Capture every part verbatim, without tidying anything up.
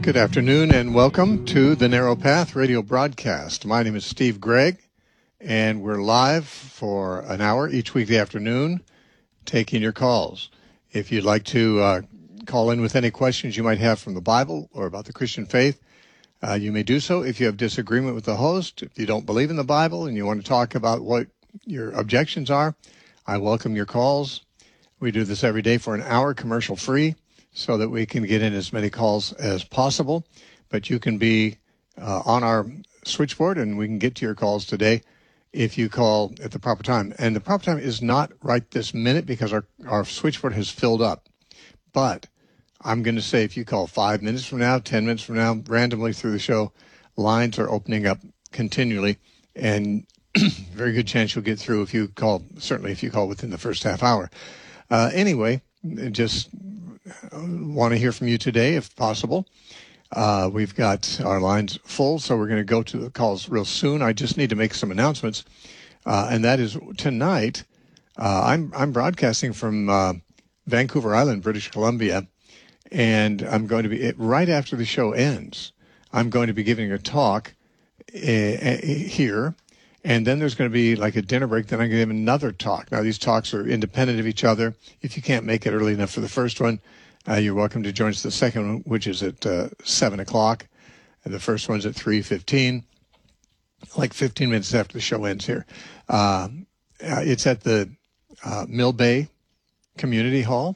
Good afternoon and welcome to the Narrow Path radio broadcast. My name is Steve Gregg, and we're live for an hour each weekday afternoon taking your calls. If you'd like to uh, call in with any questions you might have from the Bible or about the Christian faith, uh, you may do so. If you have disagreement with the host, if you don't believe in the Bible and you want to talk about what your objections are, I welcome your calls. We do this every day for an hour, commercial free, so that we can get in as many calls as possible. But you can be uh, on our switchboard, and we can get to your calls today if you call at the proper time. And the proper time is not right this minute because our, our switchboard has filled up. But I'm going to say if you call five minutes from now, ten minutes from now, randomly through the show, lines are opening up continually, and very good chance you'll get through if you call, certainly if you call within the first half hour. Uh, anyway, just want to hear from you today if possible. Uh, we've got our lines full, so we're going to go to the calls real soon. I just need to make some announcements, uh, and that is tonight. Uh, I'm I'm broadcasting from uh, Vancouver Island, British Columbia, and I'm going to be right after the show ends. I'm going to be giving a talk uh, here. And then there's going to be like a dinner break. Then I'm going to give another talk. Now, these talks are independent of each other. If you can't make it early enough for the first one, uh, you're welcome to join us the second one, which is at uh, seven o'clock. And the first one's at three fifteen, like fifteen minutes after the show ends here. Uh, it's at the uh, Mill Bay Community Hall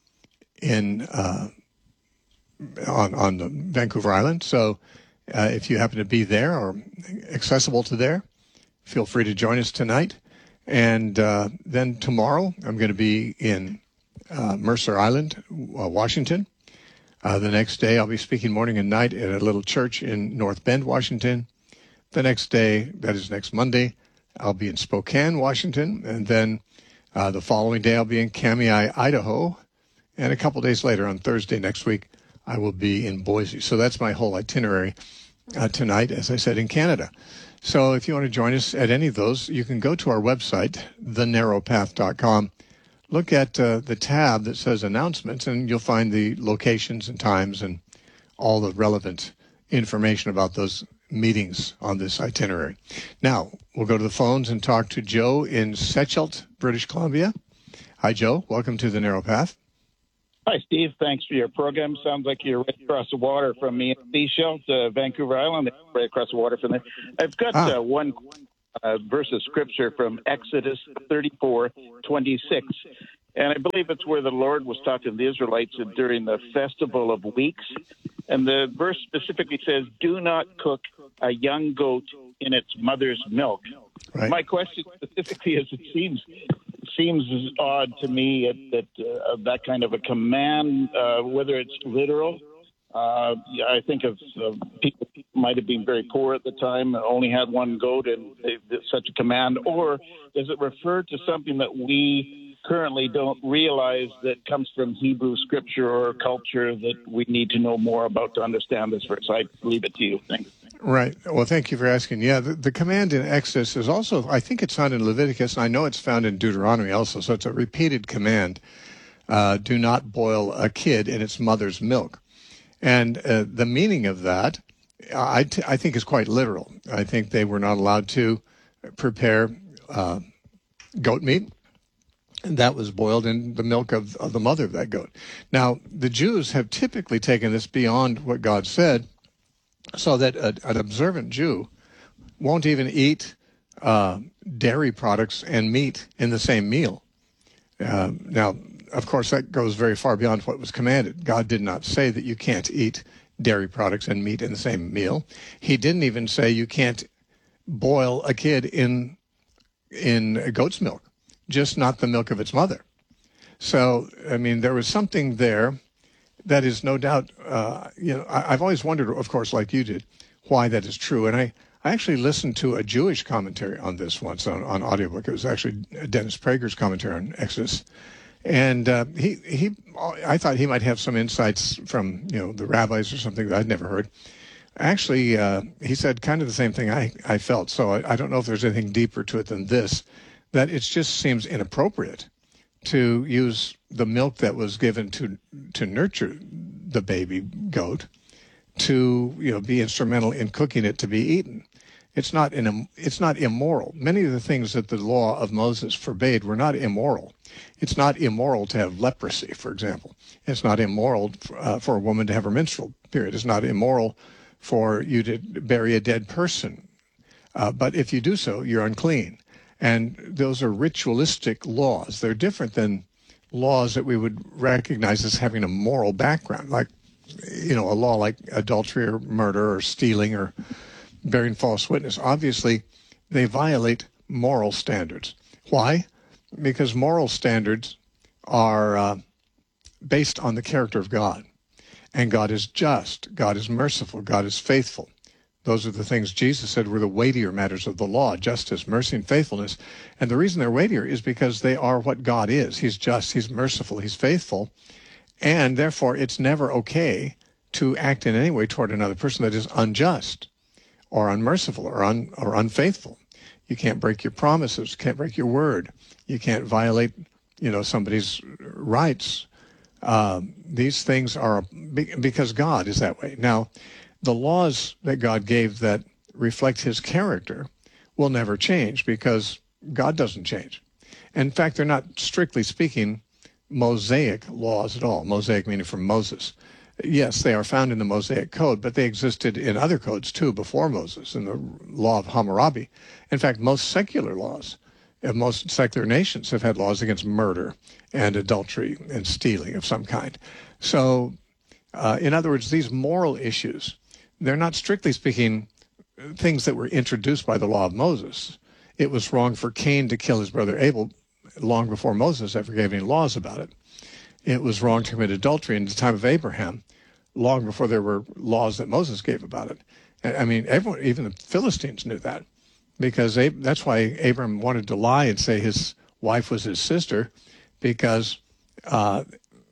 in uh, on, on the Vancouver Island. So uh, if you happen to be there or accessible to there, feel free to join us tonight. And uh, then tomorrow, I'm going to be in uh, Mercer Island, uh, Washington. Uh, the next day, I'll be speaking morning and night at a little church in North Bend, Washington. The next day, that is next Monday, I'll be in Spokane, Washington. And then uh, the following day, I'll be in Kamiah, Idaho. And a couple days later, on Thursday next week, I will be in Boise. So that's my whole itinerary uh, tonight, as I said, in Canada. So if you want to join us at any of those, you can go to our website, the narrow path dot com. Look at uh, the tab that says announcements, and you'll find the locations and times and all the relevant information about those meetings on this itinerary. Now, we'll go to the phones and talk to Joe in Secheldt, British Columbia. Hi, Joe. Welcome to the Narrow Path. Hi, Steve. Thanks for your program. Sounds like you're right across the water from me in Secheldt, uh, Vancouver Island, right across the water from there. I've got ah. uh, one uh, verse of scripture from Exodus thirty-four twenty-six, and I believe it's where the Lord was talking to the Israelites during the Festival of Weeks. And the verse specifically says, "Do not cook a young goat in its mother's milk." Right. My question specifically is, it seems... seems odd to me that uh, that kind of a command, uh, whether it's literal. Uh, I think of uh, people might have been very poor at the time, only had one goat, and they, such a command. Or does it refer to something that we currently don't realize that comes from Hebrew scripture or culture that we need to know more about to understand this verse? I leave it to you. Thanks. Right. Well, thank you for asking. Yeah, the, the command in Exodus is also, I think it's found in Leviticus, and I know it's found in Deuteronomy also, so it's a repeated command. Uh, do not boil a kid in its mother's milk. And uh, the meaning of that, I, t- I think, is quite literal. I think they were not allowed to prepare uh, goat meat. And that was boiled in the milk of, of the mother of that goat. Now, the Jews have typically taken this beyond what God said, so that a, an observant Jew won't even eat uh, dairy products and meat in the same meal. Uh, now, of course, that goes very far beyond what was commanded. God did not say that you can't eat dairy products and meat in the same meal. He didn't even say you can't boil a kid in in goat's milk, just not the milk of its mother. So, I mean, there was something there that is no doubt, uh, you know, I, I've always wondered, of course, like you did, why that is true. And I, I actually listened to a Jewish commentary on this once on, on audiobook. It was actually Dennis Prager's commentary on Exodus. And uh, he, he, I thought he might have some insights from, you know, the rabbis or something that I'd never heard. Actually, uh, he said kind of the same thing I, I felt. So I, I don't know if there's anything deeper to it than this, that it just seems inappropriate to use the milk that was given to to nurture the baby goat to, you know, be instrumental in cooking it to be eaten. It's not in, it's not immoral. Many of the things that the law of Moses forbade were not immoral. It's not immoral to have leprosy, for example. It's not immoral uh, for a woman to have her menstrual period. It's not immoral for you to bury a dead person. Uh, but if you do so, you're unclean. And those are ritualistic laws. They're different than laws that we would recognize as having a moral background, like, you know, a law like adultery or murder or stealing or bearing false witness. Obviously, they violate moral standards. Why? Because moral standards are uh, based on the character of God. And God is just. God is merciful. God is faithful. Those are the things Jesus said were the weightier matters of the law: justice, mercy, and faithfulness. And the reason they're weightier is because they are what God is. He's just, he's merciful, he's faithful. And therefore, it's never okay to act in any way toward another person that is unjust or unmerciful or, un, or unfaithful. You can't break your promises, can't break your word. You can't violate, you know, somebody's rights. Um, these things are because God is that way. Now, the laws that God gave that reflect his character will never change because God doesn't change. In fact, they're not, strictly speaking, Mosaic laws at all. Mosaic meaning from Moses. Yes, they are found in the Mosaic Code, but they existed in other codes too before Moses, in the law of Hammurabi. In fact, most secular laws of most secular nations have had laws against murder and adultery and stealing of some kind. So, uh, in other words, these moral issues, they're not, strictly speaking, things that were introduced by the law of Moses. It was wrong for Cain to kill his brother Abel long before Moses ever gave any laws about it. It was wrong to commit adultery in the time of Abraham, long before there were laws that Moses gave about it. I mean, everyone, even the Philistines knew that, because Ab- that's why Abraham wanted to lie and say his wife was his sister, because uh,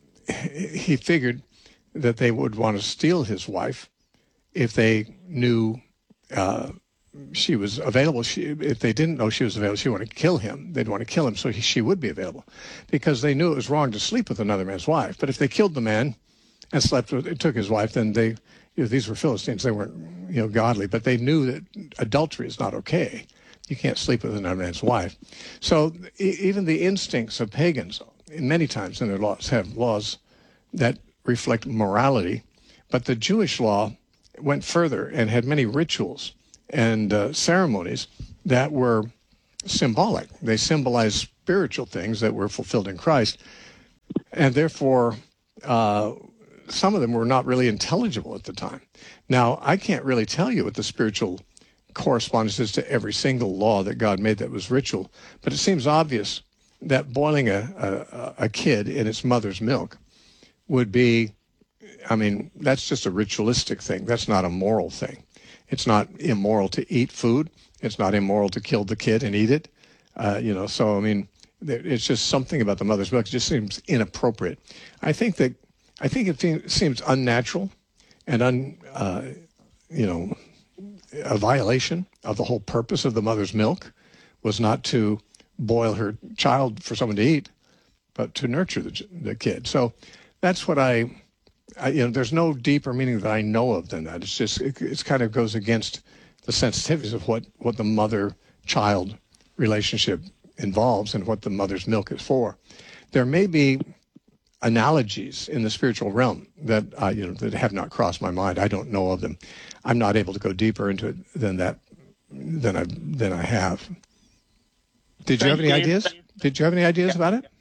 he figured that they would want to steal his wife if they knew uh, she was available. She, if they didn't know she was available, she wanted to kill him. They'd want to kill him so he, she would be available, because they knew it was wrong to sleep with another man's wife. But if they killed the man and slept with, took his wife, then they, you know, these were Philistines. They weren't, you know, godly, but they knew that adultery is not okay. You can't sleep with another man's wife. So e- even the instincts of pagans, many times in their laws, have laws that reflect morality. But the Jewish law went further and had many rituals and uh, ceremonies that were symbolic. They symbolized spiritual things that were fulfilled in Christ. And therefore, uh, some of them were not really intelligible at the time. Now, I can't really tell you what the spiritual correspondence is to every single law that God made that was ritual, but it seems obvious that boiling a, a, a kid in its mother's milk would be, I mean, that's just a ritualistic thing. That's not a moral thing. It's not immoral to eat food. It's not immoral to kill the kid and eat it. Uh, you know, so, I mean, it's just something about the mother's milk. It just seems inappropriate. I think that, I think it seems unnatural and, un, uh, you know, a violation of the whole purpose of the mother's milk was not to boil her child for someone to eat, but to nurture the, the kid. So that's what I, I, you know, there's no deeper meaning that I know of than that. It's just, it it's kind of goes against the sensitivities of what, what the mother-child relationship involves and what the mother's milk is for. There may be analogies in the spiritual realm that, uh, you know, that have not crossed my mind. I don't know of them. I'm not able to go deeper into it than that, than I, than I have. Did you have any ideas? Did you have any ideas about it?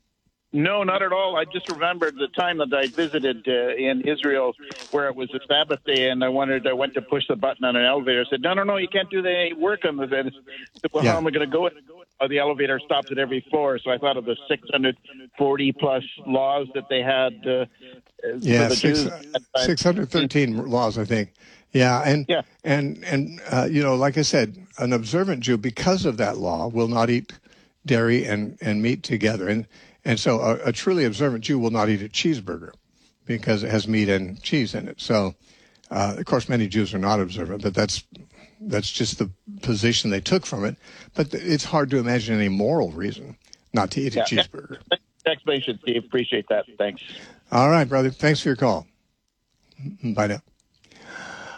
No, not at all. I just remembered the time that I visited uh, in Israel where it was a Sabbath day, and I wanted, I went to push the button on an elevator. I said, no, no, no, you can't do the work on this. I said, well, yeah. How am I going to go? Oh, the elevator stopped at every floor. So I thought of the six hundred forty plus laws that they had. Uh, yeah, the six, six hundred thirteen laws, I think. Yeah, and yeah. and and uh, you know, like I said, an observant Jew, because of that law, will not eat dairy and, and meat together. And and so a, a truly observant Jew will not eat a cheeseburger because it has meat and cheese in it. So, uh, of course, many Jews are not observant, but that's that's just the position they took from it. But it's hard to imagine any moral reason not to eat yeah. a cheeseburger. Explanation, Steve. Appreciate that. Thanks. All right, brother. Thanks for your call. Bye now.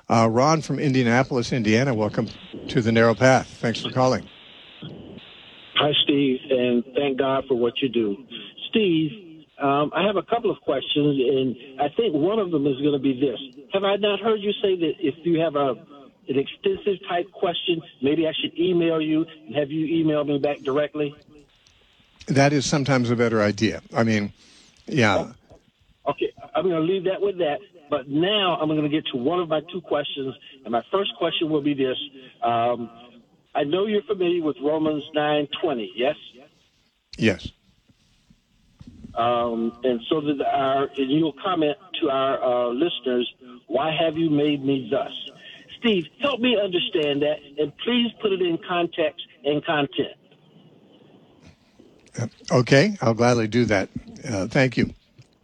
Uh, Ron from Indianapolis, Indiana, welcome to the Narrow Path. Thanks for calling. Hi, Steve, and thank God for what you do. Steve, um, I have a couple of questions, and I think one of them is going to be this. Have I not heard you say that if you have a an extensive type question, maybe I should email you and have you email me back directly? That is sometimes a better idea. I mean, yeah. Okay, I'm going to leave that with that. But now I'm going to get to one of my two questions, and my first question will be this. Um, I know you're familiar with Romans nine twenty, yes? Yes. Um, and so that our, and you'll comment to our uh, listeners, why have you made me thus? Steve, help me understand that, and please put it in context and content. Okay, I'll gladly do that. Uh, thank you.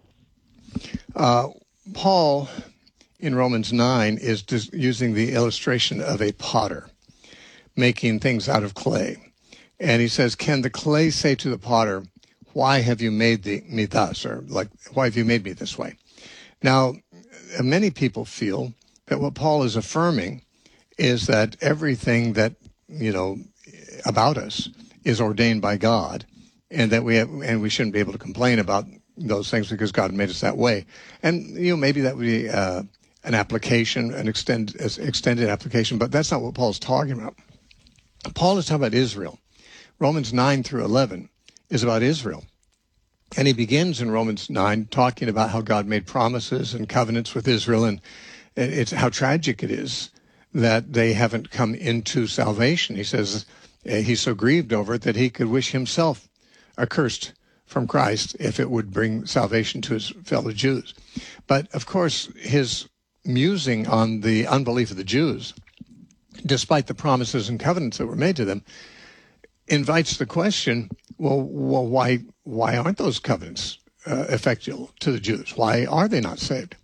Uh, Paul, in Romans nine, is just using the illustration of a potter making things out of clay. And he says, can the clay say to the potter, why have you made the, me thus? Or like, why have you made me this way? Now, many people feel that what Paul is affirming is that everything that, you know, about us is ordained by God, and that we have, and we shouldn't be able to complain about those things because God made us that way. And, you know, maybe that would be uh, an application, an extend, extended application, but that's not what Paul's talking about. Paul is talking about Israel. Romans nine through eleven is about Israel. And he begins in Romans nine talking about how God made promises and covenants with Israel, and it's how tragic it is that they haven't come into salvation. He says he's so grieved over it that he could wish himself accursed from Christ if it would bring salvation to his fellow Jews. But, of course, his musing on the unbelief of the Jews, despite the promises and covenants that were made to them, invites the question, well, well why why aren't those covenants uh, effectual to the Jews? Why are they not saved?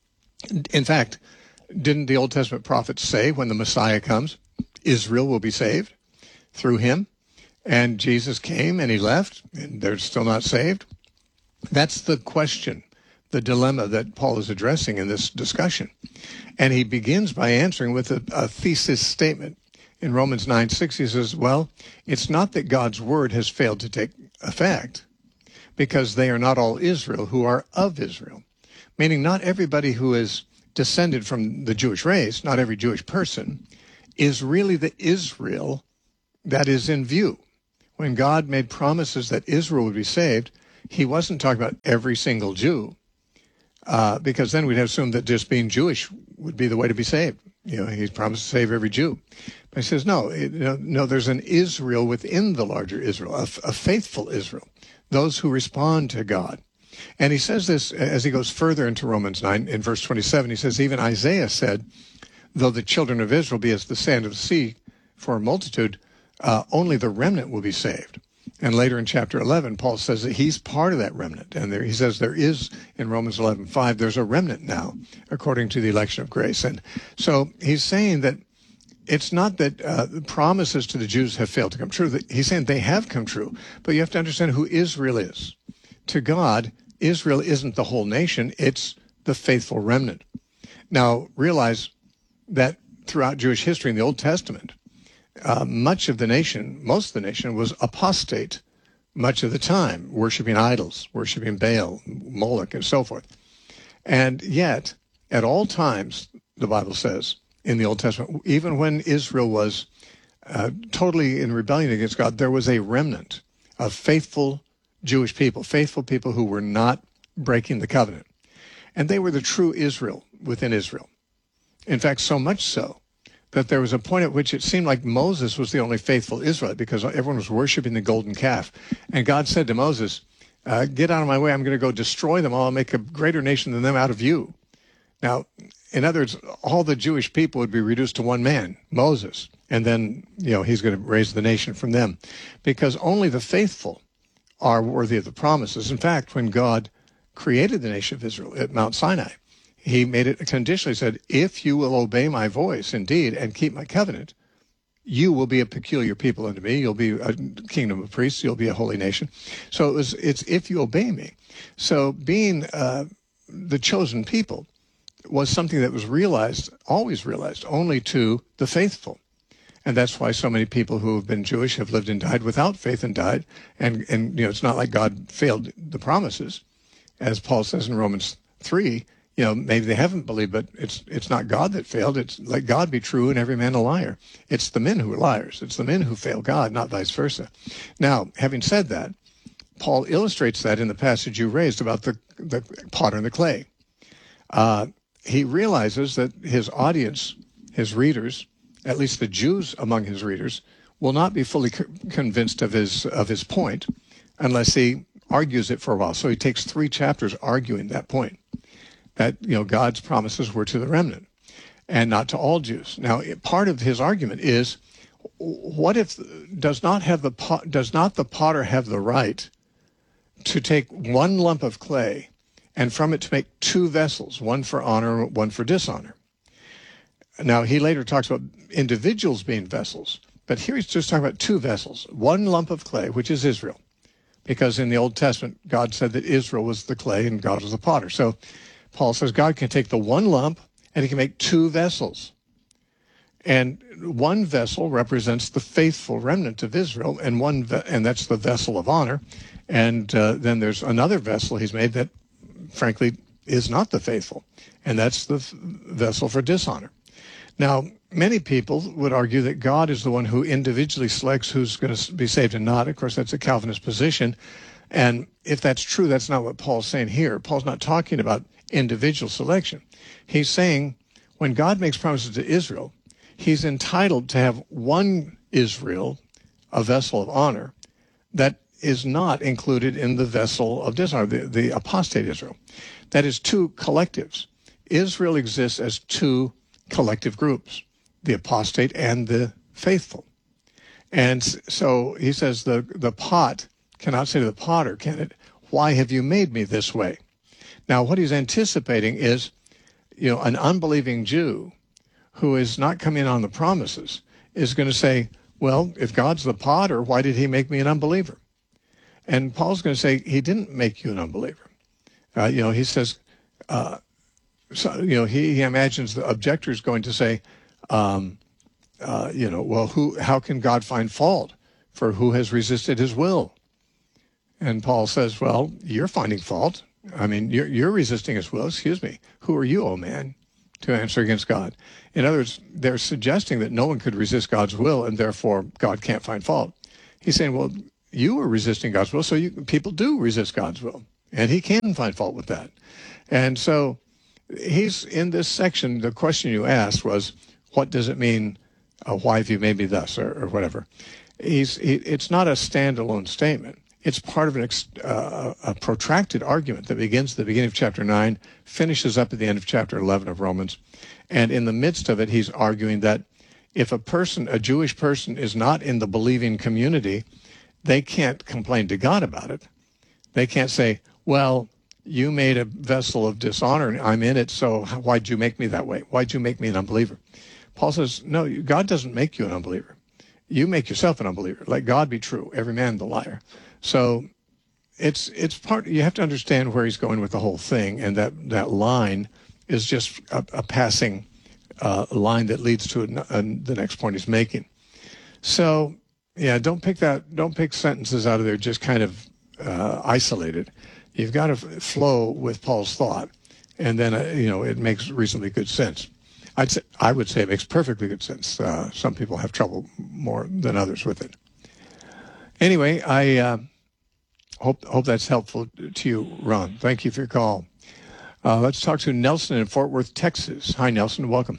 In fact, didn't the Old Testament prophets say when the Messiah comes, Israel will be saved through him? And Jesus came and he left, and they're still not saved? That's the question, the dilemma that Paul is addressing in this discussion. And he begins by answering with a, a thesis statement. In Romans nine six, he says, well, it's not that God's word has failed to take effect, because they are not all Israel who are of Israel. Meaning not everybody who is descended from the Jewish race, not every Jewish person, is really the Israel that is in view. When God made promises that Israel would be saved, he wasn't talking about every single Jew, uh, because then we'd have assumed that just being Jewish would be the way to be saved. You know, he's promised to save every Jew. But he says, no, it, no, no, there's an Israel within the larger Israel, a, a faithful Israel, those who respond to God. And he says this as he goes further into Romans nine, in verse twenty-seven, he says, even Isaiah said, though the children of Israel be as the sand of the sea for a multitude, uh, only the remnant will be saved. And later in chapter eleven, Paul says that he's part of that remnant. And there, he says there is, in Romans eleven five, there's a remnant now, according to the election of grace. And so he's saying that it's not that uh, the promises to the Jews have failed to come true. He's saying they have come true. But you have to understand who Israel is. To God, Israel isn't the whole nation. It's the faithful remnant. Now, realize that throughout Jewish history in the Old Testament, Uh, much of the nation, most of the nation, was apostate much of the time, worshiping idols, worshiping Baal, Moloch, and so forth. And yet, at all times, the Bible says in the Old Testament, even when Israel was uh, totally in rebellion against God, there was a remnant of faithful Jewish people, faithful people who were not breaking the covenant. And they were the true Israel within Israel. In fact, so much so that there was a point at which it seemed like Moses was the only faithful Israelite because everyone was worshiping the golden calf. And God said to Moses, uh, get out of my way. I'm going to go destroy them all. I'll make a greater nation than them out of you. Now, in other words, all the Jewish people would be reduced to one man, Moses. And then, you know, he's going to raise the nation from them because only the faithful are worthy of the promises. In fact, when God created the nation of Israel at Mount Sinai, he made it conditional. He said, if you will obey my voice indeed and keep my covenant, you will be a peculiar people unto me. You'll be a kingdom of priests. You'll be a holy nation. So it was, it's if you obey me. So being uh, the chosen people, was something that was realized, always realized, only to the faithful. And that's why so many people who have been Jewish have lived and died without faith and died. And, and you know, it's not like God failed the promises. As Paul says in Romans three, you know, maybe they haven't believed, but it's it's not God that failed. It's let God be true and every man a liar. It's the men who are liars. It's the men who fail God, not vice versa. Now, having said that, Paul illustrates that in the passage you raised about the, the potter and the clay. Uh, he realizes that his audience, his readers, at least the Jews among his readers, will not be fully co- convinced of his of his point unless he argues it for a while. So he takes three chapters arguing that point, that you know God's promises were to the remnant and not to all Jews. Now, part of his argument is, what if does not have the does not the potter have the right to take one lump of clay and from it to make two vessels, one for honor, one for dishonor? Now, he later talks about individuals being vessels, but here he's just talking about two vessels, one lump of clay, which is Israel, because in the Old Testament, God said that Israel was the clay and God was the potter. So Paul says God can take the one lump and he can make two vessels. And one vessel represents the faithful remnant of Israel, and one ve- and that's the vessel of honor. And uh, then there's another vessel he's made that, frankly, is not the faithful, and that's the f- vessel for dishonor. Now, many people would argue that God is the one who individually selects who's going to be saved and not. Of course, that's a Calvinist position. And if that's true, that's not what Paul's saying here. Paul's not talking about individual selection. He's saying when God makes promises to Israel, he's entitled to have one Israel, a vessel of honor, that is not included in the vessel of dishonor, the, the apostate Israel. That is two collectives. Israel exists as two collective groups, the apostate and the faithful. And so he says the, the pot cannot say to the potter, can it, why have you made me this way? Now, what he's anticipating is, you know, an unbelieving Jew who is not coming on the promises is going to say, well, if God's the potter, why did he make me an unbeliever? And Paul's going to say, he didn't make you an unbeliever. Uh, you know, he says, uh, so, you know, he, he imagines the objector is going to say, um, uh, you know, well, who? How can God find fault for who has resisted his will? And Paul says, well, you're finding fault. I mean, you're, you're resisting his will. Excuse me. Who are you, oh man, to answer against God? In other words, they're suggesting that no one could resist God's will, and therefore God can't find fault. He's saying, well, you are resisting God's will, so you, people do resist God's will, and he can find fault with that. And so he's in this section. The question you asked was, what does it mean, uh, why have you made me thus, or, or whatever? He's, he, it's not a standalone statement. It's part of an ex, uh, a protracted argument that begins at the beginning of chapter nine, finishes up at the end of chapter eleven of Romans. And in the midst of it, he's arguing that if a person, a Jewish person, is not in the believing community, they can't complain to God about it. They can't say, well, you made a vessel of dishonor and I'm in it, so why'd you make me that way? Why'd you make me an unbeliever? Paul says, no, God doesn't make you an unbeliever. You make yourself an unbeliever. Let God be true, every man the liar. So it's it's part. You have to understand where he's going with the whole thing, and that, that line is just a, a passing uh, line that leads to a, a, the next point he's making. So yeah, don't pick that. Don't pick sentences out of there just kind of uh, isolated. You've got to f- flow with Paul's thought, and then uh, you know it makes reasonably good sense. I'd say, I would say it makes perfectly good sense. Uh, some people have trouble more than others with it. Anyway, I uh, hope hope that's helpful to you, Ron. Thank you for your call. Uh, let's talk to Nelson in Fort Worth, Texas. Hi, Nelson. Welcome.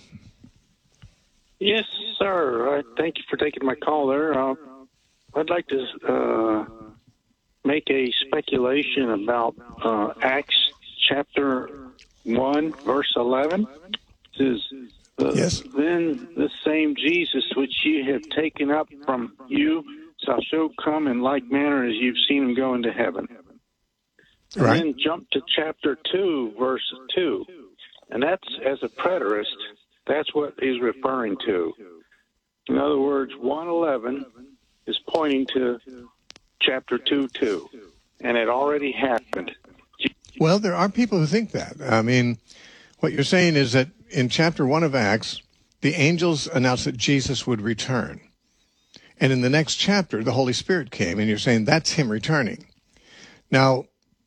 Yes, sir. Uh, thank you for taking my call there. Uh, I'd like to uh, make a speculation about uh, Acts chapter one, verse eleven. It says, uh, yes. Then the same Jesus which ye have taken up from you shall so come in like manner as you've seen him go into heaven. And right. then jump to chapter two, verse two. And that's, as a preterist, that's what he's referring to. In other words, one eleven is pointing to chapter two, two. And it already happened. Well, there are people who think that. I mean, What you're saying is that in chapter one of Acts, the angels announced that Jesus would return. And in the next chapter, the Holy Spirit came, and you're saying that's him returning. Now,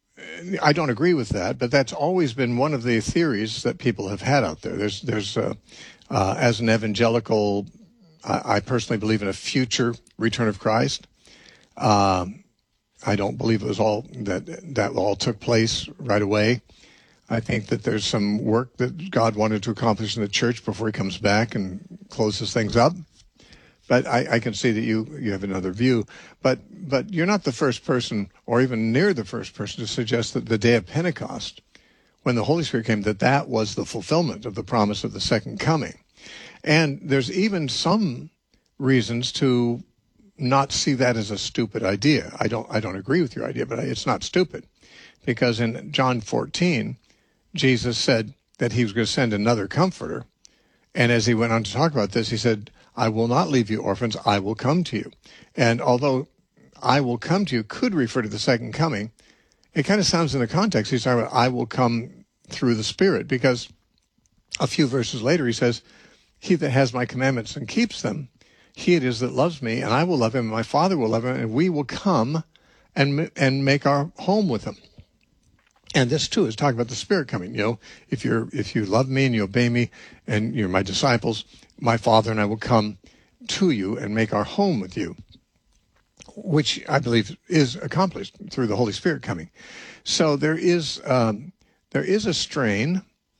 I don't agree with that, but that's always been one of the theories that people have had out there. There's, there's, uh, uh, as an evangelical, I, I personally believe in a future return of Christ. Um, I don't believe it was all that that all took place right away. I think that there's some work that God wanted to accomplish in the church before he comes back and closes things up. But I, I can see that you, you have another view. But but you're not the first person, or even near the first person, to suggest that the day of Pentecost, when the Holy Spirit came, that that was the fulfillment of the promise of the second coming. And there's even some reasons to not see that as a stupid idea. I don't I don't agree with your idea, but it's not stupid. Because in John fourteen, Jesus said that he was going to send another comforter. And as he went on to talk about this, he said, I will not leave you orphans, I will come to you. And although I will come to you could refer to the second coming, it kind of sounds in the context, he's talking about I will come through the Spirit, because a few verses later he says, he that has my commandments and keeps them, he it is that loves me, and I will love him, and my Father will love him, and we will come and and make our home with him. And this too is talking about the Spirit coming. You know, if you're if you love me and you obey me, and you're my disciples, my Father and I will come to you and make our home with you, which I believe is accomplished through the Holy Spirit coming. So there is um, there is a strain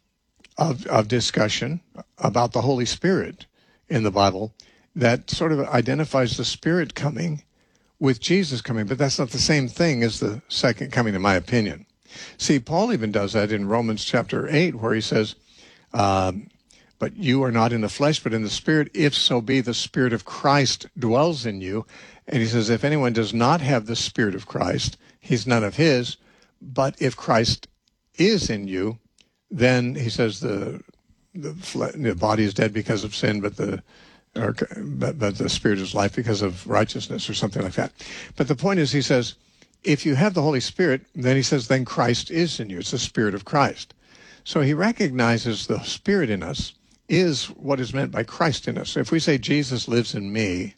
of of discussion about the Holy Spirit in the Bible that sort of identifies the Spirit coming with Jesus coming, but that's not the same thing as the second coming, in my opinion. See, Paul even does that in Romans chapter eight, where he says, um, but you are not in the flesh, but in the Spirit, if so be the Spirit of Christ dwells in you. And he says, if anyone does not have the Spirit of Christ, he's none of his. But if Christ is in you, then he says the the, the body is dead because of sin, but the or, but, but the Spirit is life because of righteousness, or something like that. But the point is, he says, if you have the Holy Spirit, then he says, then Christ is in you. It's the Spirit of Christ. So he recognizes the Spirit in us is what is meant by Christ in us. If we say Jesus lives in me,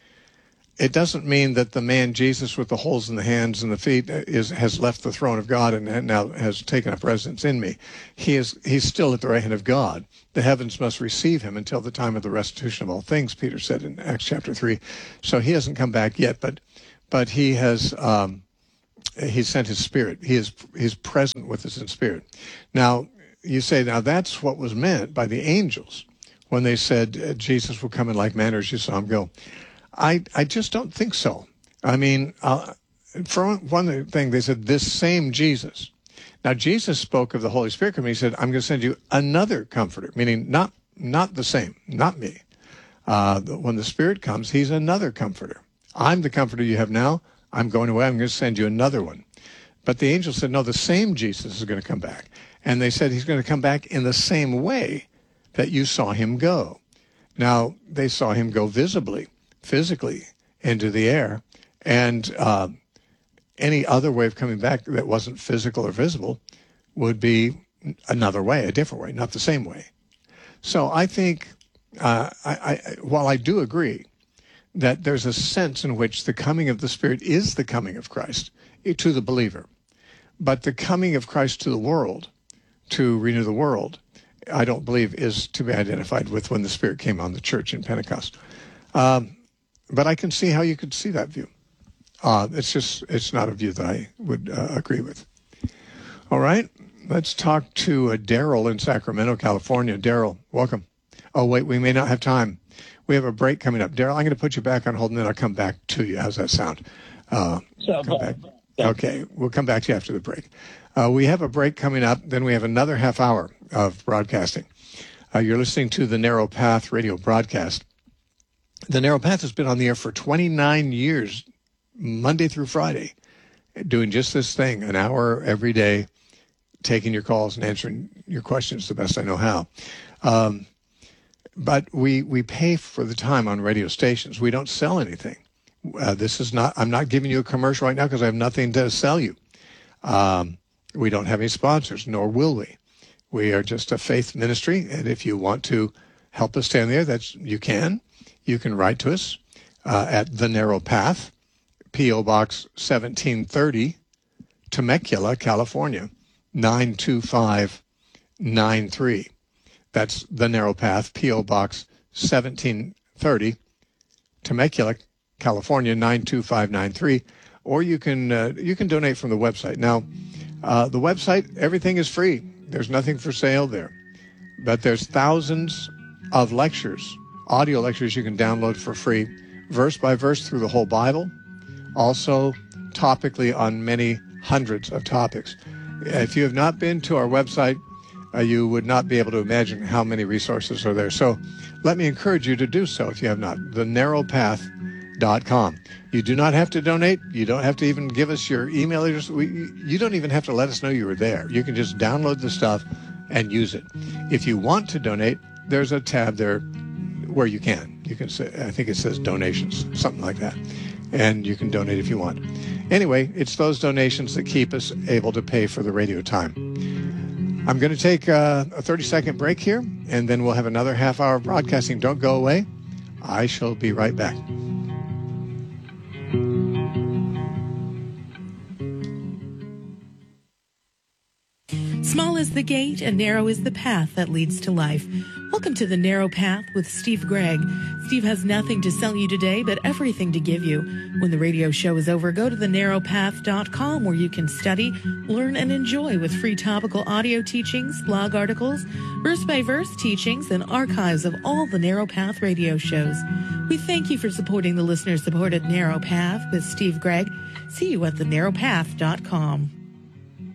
it doesn't mean that the man Jesus with the holes in the hands and the feet is has left the throne of God and now has taken up residence in me. He is he's still at the right hand of God. The heavens must receive him until the time of the restitution of all things, Peter said in Acts chapter three. So he hasn't come back yet, but but he has um, he sent his Spirit. He is he's present with us in spirit. Now you say, now that's what was meant by the angels when they said Jesus will come in like manner as you saw him go. I, I just don't think so. I mean, uh, for one thing, they said this same Jesus. Now, Jesus spoke of the Holy Spirit coming. He said, I'm going to send you another comforter, meaning not not the same, not me. Uh, when the Spirit comes, he's another comforter. I'm the comforter you have now. I'm going away. I'm going to send you another one. But the angel said, no, the same Jesus is going to come back. And they said he's going to come back in the same way that you saw him go. Now, they saw him go visibly, physically into the air, and uh, any other way of coming back that wasn't physical or visible would be another way, a different way, not the same way. So I think, uh, I, I, while I do agree that there's a sense in which the coming of the Spirit is the coming of Christ to the believer, but the coming of Christ to the world, to renew the world, I don't believe is to be identified with when the Spirit came on the church in Pentecost. Um, But I can see how you could see that view. Uh, it's just, it's not a view that I would uh, agree with. All right, let's talk to uh, Daryl in Sacramento, California. Daryl, welcome. Oh, wait, we may not have time. We have a break coming up. Daryl, I'm going to put you back on hold, and then I'll come back to you. How's that sound? Uh, So, come back. Okay, we'll come back to you after the break. Uh, we have a break coming up. Then we have another half hour of broadcasting. Uh, you're listening to the Narrow Path radio broadcast. The Narrow Path has been on the air for twenty-nine years, Monday through Friday, doing just this thing, an hour every day, taking your calls and answering your questions the best I know how. Um, but we we pay for the time on radio stations. We don't sell anything. Uh, this is not, I'm not giving you a commercial right now because I have nothing to sell you. Um, we don't have any sponsors, nor will we. We are just a faith ministry, and if you want to help us stay on the air, that's, you can. You can write to us uh, at The Narrow Path, P O. Box seventeen thirty, Temecula, California, nine two five nine three. That's The Narrow Path, P O. Box seventeen thirty, Temecula, California, nine two five nine three. Or you can uh, you can donate from the website. Now, uh, the website, everything is free. There's nothing for sale there. But there's thousands of lectures, audio lectures you can download for free, verse by verse through the whole Bible, also topically on many hundreds of topics. If you have not been to our website, uh, you would not be able to imagine how many resources are there. So let me encourage you to do so if you have not. the narrow path dot com. You do not have to donate. You don't have to even give us your email address. We, you don't even have to let us know you were there. You can just download the stuff and use it. If you want to donate, there's a tab there where you can. You can say, I think it says donations, something like that. And you can donate if you want. Anyway, it's those donations that keep us able to pay for the radio time. I'm going to take a thirty-second break here, and then we'll have another half hour of broadcasting. Don't go away. I shall be right back. Small is the gate and narrow is the path that leads to life. Welcome to The Narrow Path with Steve Gregg. Steve has nothing to sell you today, but everything to give you. When the radio show is over, go to the narrow path dot com where you can study, learn, and enjoy with free topical audio teachings, blog articles, verse-by-verse teachings, and archives of all the Narrow Path radio shows. We thank you for supporting the listener-supported Narrow Path with Steve Gregg. See you at the narrow path dot com.